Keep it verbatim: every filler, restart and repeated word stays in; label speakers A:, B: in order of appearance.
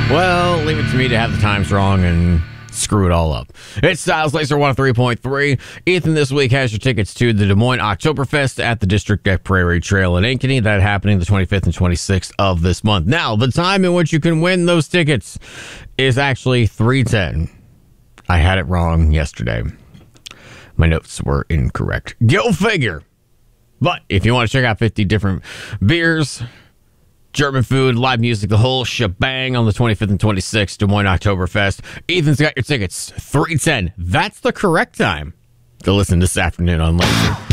A: Well, leave it to me to have the times wrong and screw it all up. It's Styles Laser one oh three point three. Ethan this week has your tickets to the Des Moines Oktoberfest at the District at Prairie Trail in Ankeny. That happening the twenty-fifth and twenty-sixth of this month. Now, the time in which you can win those tickets is actually three ten. I had it wrong yesterday. My notes were incorrect. Go figure. But if you want to check out fifty different beers, German food, live music, the whole shebang on the twenty-fifth and twenty-sixth Des Moines Oktoberfest, Ethan's got your tickets. three ten. That's the correct time to listen this afternoon on Laser.